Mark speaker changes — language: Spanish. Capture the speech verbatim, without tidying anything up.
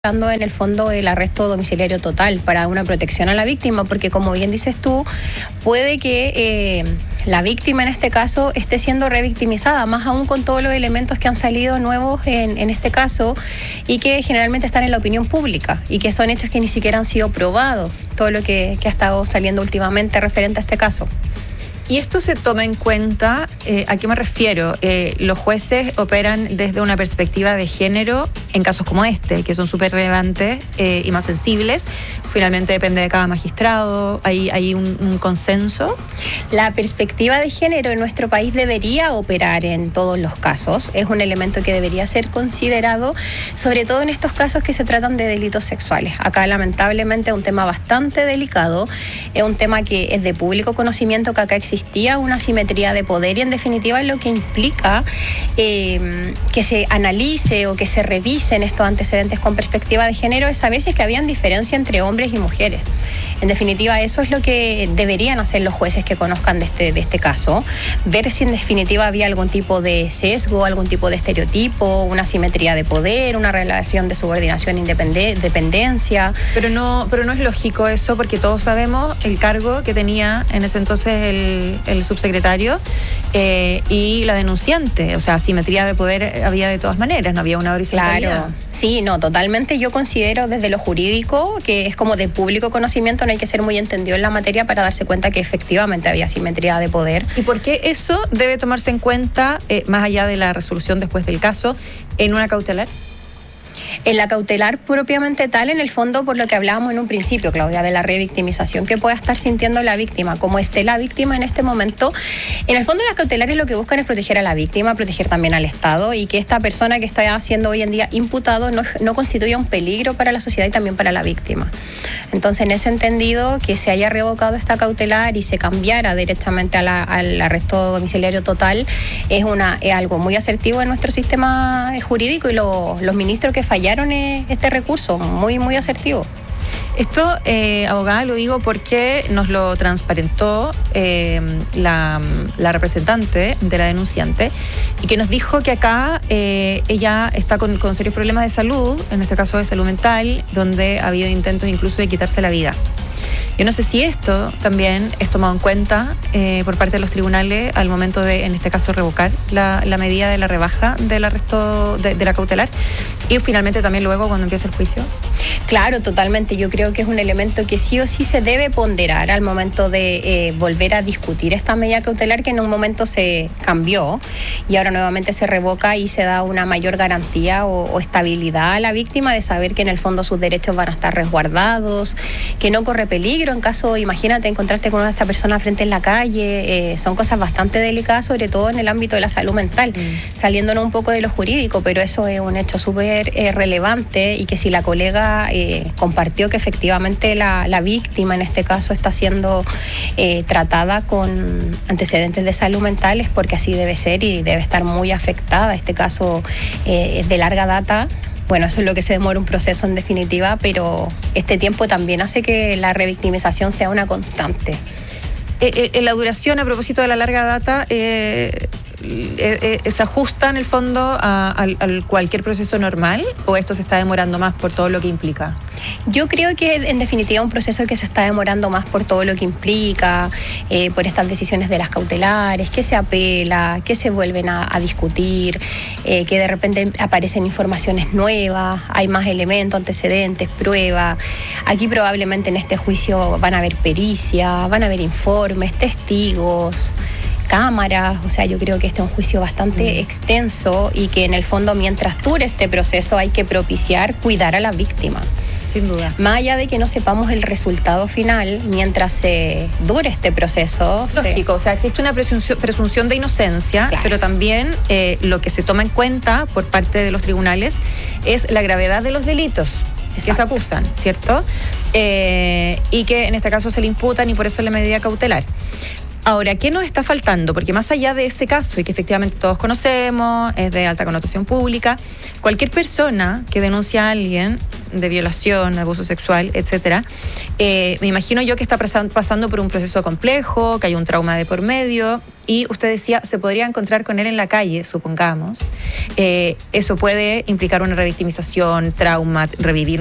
Speaker 1: Dando en el fondo el arresto domiciliario total para una protección a la víctima, porque como bien dices tú, puede que eh, la víctima en este caso esté siendo revictimizada, más aún con todos los elementos que han salido nuevos en, en este caso y que generalmente están en la opinión pública y que son hechos que ni siquiera han sido probados, todo lo que, que ha estado saliendo últimamente referente a este caso.
Speaker 2: ¿Y esto se toma en cuenta? Eh, ¿A qué me refiero? Eh, los jueces operan desde una perspectiva de género en casos como este, que son súper relevantes eh, y más sensibles. Finalmente depende de cada magistrado. ¿Hay, hay un, un consenso?
Speaker 1: La perspectiva de género en nuestro país debería operar en todos los casos. Es un elemento que debería ser considerado, sobre todo en estos casos que se tratan de delitos sexuales. Acá lamentablemente es un tema bastante delicado, es un tema que es de público conocimiento, que acá existe existía una asimetría de poder y en definitiva lo que implica eh, que se analice o que se revisen estos antecedentes con perspectiva de género es saber si es que habían diferencia entre hombres y mujeres. En definitiva eso es lo que deberían hacer los jueces que conozcan de este, de este caso, ver si en definitiva había algún tipo de sesgo, algún tipo de estereotipo, una asimetría de poder, una relación de subordinación e dependencia.
Speaker 2: Pero no, pero no es lógico eso porque todos sabemos el cargo que tenía en ese entonces el el subsecretario eh, y la denunciante, o sea, asimetría de poder había de todas maneras, no había una horizontalidad.
Speaker 1: Claro, sí, no, totalmente yo considero desde lo jurídico que es como de público conocimiento, no hay que ser muy entendido en la materia para darse cuenta que efectivamente había asimetría de poder.
Speaker 2: ¿Y por qué eso debe tomarse en cuenta, eh, más allá de la resolución después del caso, en una cautelar?
Speaker 1: En la cautelar propiamente tal, en el fondo, por lo que hablábamos en un principio, Claudia, de la revictimización que pueda estar sintiendo la víctima, como esté la víctima en este momento, en el fondo las cautelares lo que buscan es proteger a la víctima, proteger también al Estado y que esta persona que está siendo hoy en día imputado no, no constituya un peligro para la sociedad y también para la víctima. Entonces, en ese entendido, que se haya revocado esta cautelar y se cambiara directamente a la, al arresto domiciliario total, es, una, es algo muy asertivo en nuestro sistema jurídico y lo, los ministros que fallaron este recurso, muy, muy asertivo.
Speaker 2: Esto, eh, abogada, lo digo porque nos lo transparentó eh, la, la representante de la denunciante y que nos dijo que acá eh, ella está con, con serios problemas de salud, en este caso de salud mental, donde ha habido intentos incluso de quitarse la vida. Yo no sé si esto también es tomado en cuenta eh, por parte de los tribunales al momento de, en este caso, revocar la, la medida de la rebaja del arresto de, de la cautelar y finalmente también luego cuando empieza el juicio.
Speaker 1: Claro, totalmente. Yo creo que es un elemento que sí o sí se debe ponderar al momento de eh, volver a discutir esta medida cautelar que en un momento se cambió y ahora nuevamente se revoca y se da una mayor garantía o, o estabilidad a la víctima de saber que en el fondo sus derechos van a estar resguardados, que no corre peligro en caso, imagínate, encontrarte con una de estas personas frente en la calle. Eh, son cosas bastante delicadas, sobre todo en el ámbito de la salud mental, mm. saliéndonos un poco de lo jurídico, pero eso es un hecho súper eh, relevante y que si la colega eh, compartió que efectivamente la, la víctima en este caso está siendo eh, tratada con antecedentes de salud mental es porque así debe ser y debe estar muy afectada. Este caso eh, es de larga data. Bueno, eso es lo que se demora un proceso en definitiva, pero este tiempo también hace que la revictimización sea una constante.
Speaker 2: Eh, eh, la duración, a propósito de la larga data, eh, eh, eh, ¿se ajusta en el fondo a, a, a cualquier proceso normal o esto se está demorando más por todo lo que implica?
Speaker 1: Yo creo que en definitiva un proceso que se está demorando más por todo lo que implica, eh, por estas decisiones de las cautelares, que se apela, que se vuelven a, a discutir, eh, que de repente aparecen informaciones nuevas, hay más elementos, antecedentes, pruebas. Aquí probablemente en este juicio van a haber pericia, van a haber informes, testigos, cámaras, o sea, yo creo que este es un juicio bastante mm. extenso y que en el fondo mientras dure este proceso hay que propiciar cuidar a la víctima.
Speaker 2: Sin duda.
Speaker 1: Más allá de que no sepamos el resultado final, mientras se dure este proceso.
Speaker 2: Lógico, se... o sea, existe una presunción, presunción de inocencia, claro. Pero también eh, lo que se toma en cuenta por parte de los tribunales es la gravedad de los delitos. Exacto. Que se acusan, ¿cierto? Eh, y que en este caso se le imputan y por eso la medida cautelar. Ahora, ¿qué nos está faltando? Porque más allá de este caso, y que efectivamente todos conocemos, es de alta connotación pública, cualquier persona que denuncia a alguien de violación, abuso sexual, etcétera. Eh, me imagino yo que está pasando por un proceso complejo, que hay un trauma de por medio, y usted decía, se podría encontrar con él en la calle, supongamos. Eh, eso puede implicar una revictimización, trauma, revivir